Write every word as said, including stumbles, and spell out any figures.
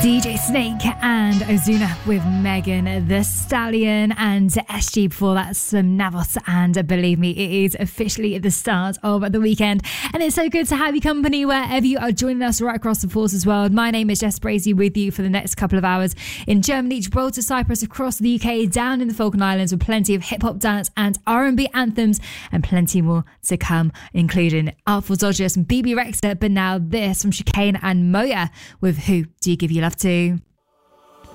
D J Snake and Ozuna with Megan Thee Stallion, and S G before that, some Navos, and believe me, it is officially the start of the weekend, and it's so good to have you company wherever you are joining us right across the Forces world. My name is Jess Brazy, with you for the next couple of hours in Germany, Gibraltar, Cyprus, across the U K, down in the Falkland Islands, with plenty of hip-hop, dance and R and B anthems, and plenty more to come, including Artful Dodgers and B B Rexha. But now this from Chicane and Moya with Who Do You Give Your Love To?